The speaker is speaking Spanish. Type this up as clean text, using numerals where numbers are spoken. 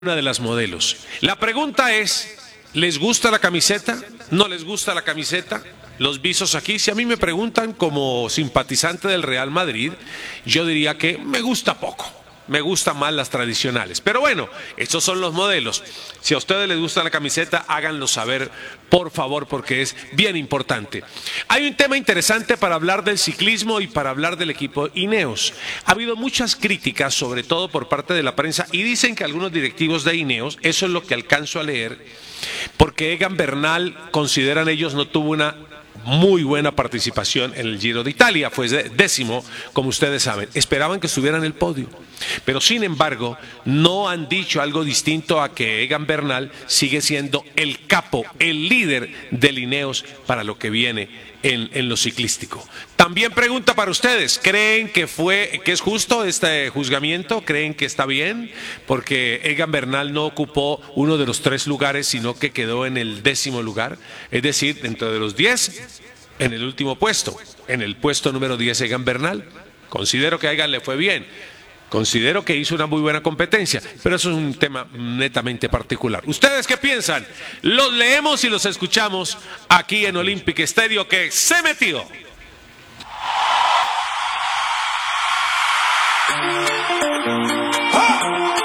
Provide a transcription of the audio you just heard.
una de las modelos. La pregunta es, ¿les gusta la camiseta? ¿No les gusta la camiseta? Los visos aquí, si a mí me preguntan como simpatizante del Real Madrid, yo diría que me gusta poco. Me gustan más las tradicionales. Pero bueno, estos son los modelos. Si a ustedes les gusta la camiseta, háganlo saber, por favor, porque es bien importante. Hay un tema interesante para hablar del ciclismo y para hablar del equipo Ineos. Ha habido muchas críticas, sobre todo por parte de la prensa, y dicen que algunos directivos de Ineos, eso es lo que alcanzo a leer, porque Egan Bernal, consideran ellos, no tuvo una muy buena participación en el Giro de Italia, fue décimo, como ustedes saben. Esperaban que estuviera en el podio, pero sin embargo no han dicho algo distinto a que Egan Bernal sigue siendo el capo, el líder de Ineos para lo que viene en lo ciclístico. También pregunta para ustedes, ¿creen que es justo este juzgamiento? ¿Creen que está bien? Porque Egan Bernal no ocupó uno de los 3 lugares, sino que quedó en el 10º lugar, es decir, dentro de los 10, en el último puesto, en el puesto número 10 Egan Bernal. Considero que a Egan le fue bien. Considero que hizo una muy buena competencia, pero eso es un tema netamente particular. ¿Ustedes qué piensan? Los leemos y los escuchamos aquí en Olympic Stadium, que se metió. ¡Ah!